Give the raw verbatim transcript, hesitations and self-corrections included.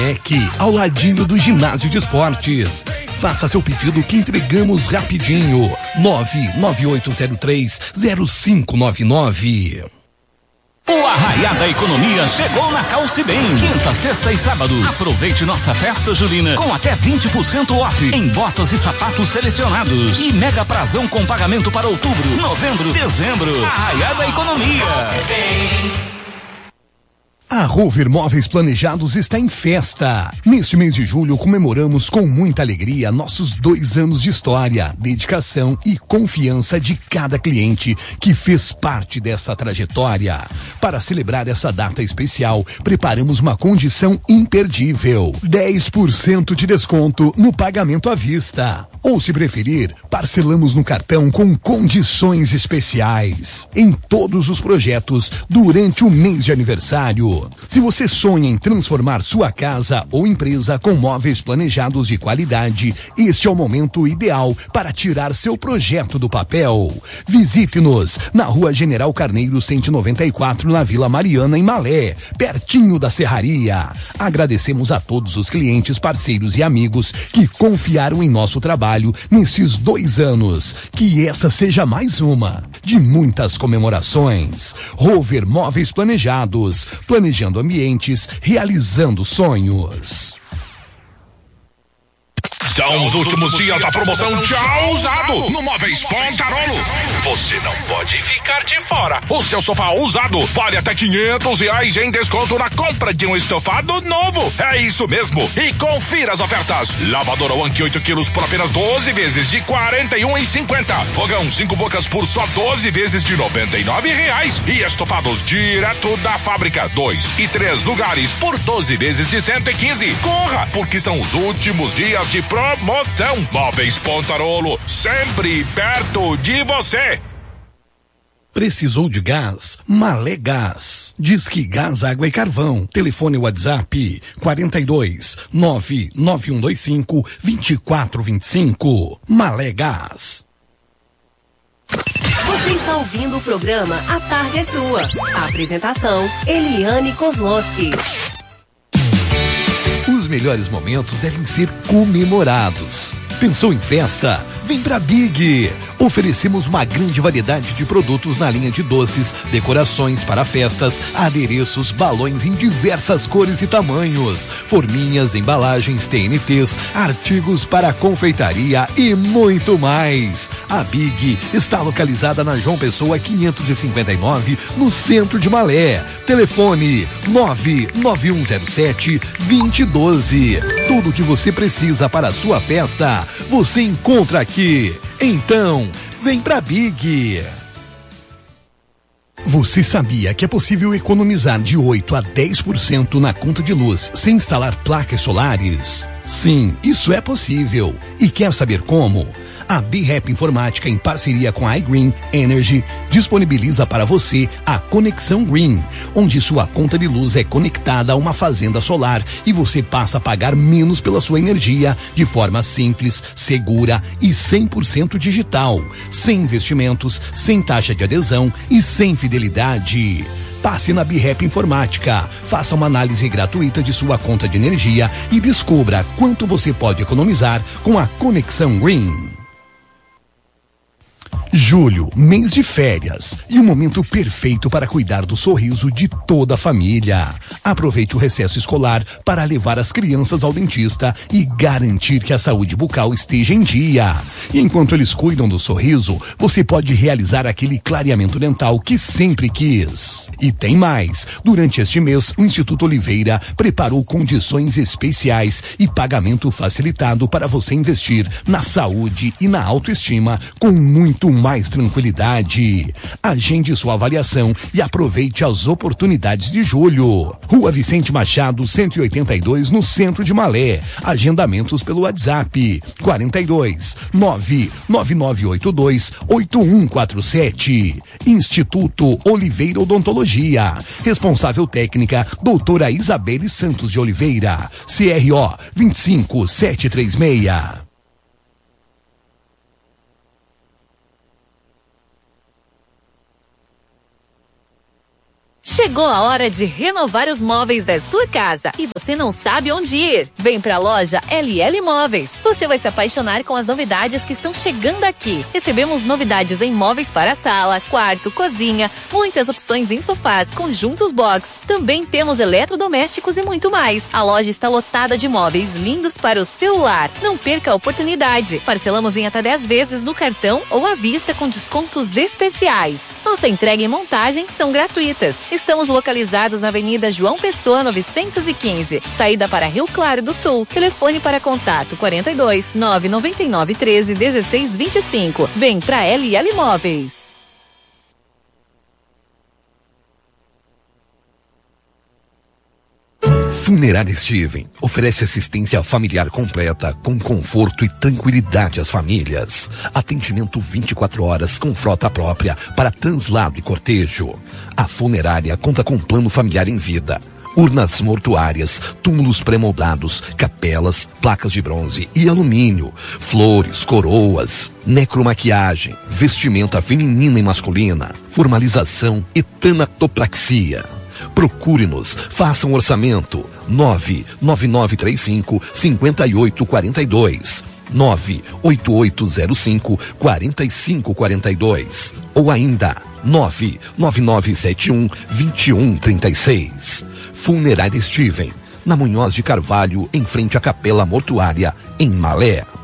Uniplac, ao ladinho do ginásio de esportes. Faça seu pedido que entregamos rapidinho. nove nove oito zero três zero cinco nove nove. O Arraiá da Economia chegou na Calce Bem. Quinta, sexta e sábado. Aproveite nossa festa julina com até vinte por cento off em botas e sapatos selecionados. E mega prazão com pagamento para outubro, novembro, dezembro. Arraiá da Economia. Calce Bem. A Rover Móveis Planejados está em festa. Neste mês de julho, comemoramos com muita alegria nossos dois anos de história, dedicação e confiança de cada cliente que fez parte dessa trajetória. Para celebrar essa data especial, preparamos uma condição imperdível: dez por cento de desconto no pagamento à vista. Ou, se preferir, parcelamos no cartão com condições especiais em todos os projetos durante o mês de aniversário. Se você sonha em transformar sua casa ou empresa com móveis planejados de qualidade, este é o momento ideal para tirar seu projeto do papel. Visite-nos na Rua General Carneiro cento e noventa e quatro, na Vila Mariana, em Malé, pertinho da Serraria. Agradecemos a todos os clientes, parceiros e amigos que confiaram em nosso trabalho nesses dois anos. Que essa seja mais uma de muitas comemorações. Rover Móveis Planejados, planejando ambientes, realizando sonhos. São os últimos dias da promoção Tchau Usado no Móveis Pontarolo. Você não pode ficar de fora. O seu sofá usado vale até quinhentos reais em desconto na compra de um estofado novo. É isso mesmo. E confira as ofertas. Lavadora Wank oito quilos por apenas doze vezes de quarenta e um reais e cinquenta centavos. Fogão cinco bocas por só doze vezes de noventa e nove reais. E estofados direto da fábrica, dois e três lugares por doze vezes de cento e quinze reais. Corra, porque são os últimos dias de promoção. Móveis Pontarolo, sempre perto de você. Precisou de gás? Malé Gás. Disque Gás, Água e Carvão. Telefone WhatsApp quarenta e dois, nove nove um dois cinco, dois quatro dois cinco. Malé Gás. Você está ouvindo o programa A Tarde é Sua. A apresentação, Eliane Kozlowski. Os melhores momentos devem ser comemorados. Pensou em festa? Vem pra Big! Oferecemos uma grande variedade de produtos na linha de doces, decorações para festas, adereços, balões em diversas cores e tamanhos, forminhas, embalagens, T N Ts, artigos para confeitaria e muito mais. A Big está localizada na João Pessoa quinhentos e cinquenta e nove, no centro de Malé. Telefone nove nove um zero sete, dois zero um dois. Tudo o que você precisa para a sua festa, você encontra aqui. Então, vem pra Big! Você sabia que é possível economizar de oito a dez por cento na conta de luz sem instalar placas solares? Sim, isso é possível. E quer saber como? A B-Rap Informática, em parceria com a iGreen Energy, disponibiliza para você a Conexão Green, onde sua conta de luz é conectada a uma fazenda solar e você passa a pagar menos pela sua energia de forma simples, segura e cem por cento digital, sem investimentos, sem taxa de adesão e sem fidelidade. Passe na B-Rap Informática, faça uma análise gratuita de sua conta de energia e descubra quanto você pode economizar com a Conexão Green. Julho, mês de férias e um momento perfeito para cuidar do sorriso de toda a família. Aproveite o recesso escolar para levar as crianças ao dentista e garantir que a saúde bucal esteja em dia. E enquanto eles cuidam do sorriso, você pode realizar aquele clareamento dental que sempre quis. E tem mais. Durante este mês, o Instituto Oliveira preparou condições especiais e pagamento facilitado para você investir na saúde e na autoestima com muito mais mais tranquilidade. Agende sua avaliação e aproveite as oportunidades de julho. Rua Vicente Machado, cento e oitenta e dois, no centro de Malé. Agendamentos pelo WhatsApp quarenta e dois, nove nove nove oito dois, oito um quatro sete. Instituto Oliveira Odontologia. Responsável técnica, doutora Isabelle Santos de Oliveira. C R O vinte e cinco, sete três seis. Chegou a hora de renovar os móveis da sua casa e você não sabe onde ir? Vem pra loja L L Móveis. Você vai se apaixonar com as novidades que estão chegando aqui. Recebemos novidades em móveis para sala, quarto, cozinha, muitas opções em sofás, conjuntos box. Também temos eletrodomésticos e muito mais. A loja está lotada de móveis lindos para o seu lar. Não perca a oportunidade. Parcelamos em até dez vezes no cartão ou à vista com descontos especiais. Nossa entrega e montagem são gratuitas. Estamos localizados na Avenida João Pessoa novecentos e quinze, saída para Rio Claro do Sul. Telefone para contato quarenta e dois, nove nove nove, treze, dezesseis, vinte e cinco. Vem pra L L Móveis. Funerária Steven oferece assistência familiar completa com conforto e tranquilidade às famílias. Atendimento vinte e quatro horas com frota própria para translado e cortejo. A funerária conta com plano familiar em vida, urnas mortuárias, túmulos pré-moldados, capelas, placas de bronze e alumínio, flores, coroas, necromaquiagem, vestimenta feminina e masculina, formalização e tanatopraxia. Procure-nos, faça um orçamento. nove nove nove três cinco, cinco oito quatro dois, nove oito oito zero cinco, quatro cinco quatro dois ou ainda nove nove nove sete um, dois um três seis. Funerária Steven, na Munhoz de Carvalho, em frente à Capela Mortuária, em Malé.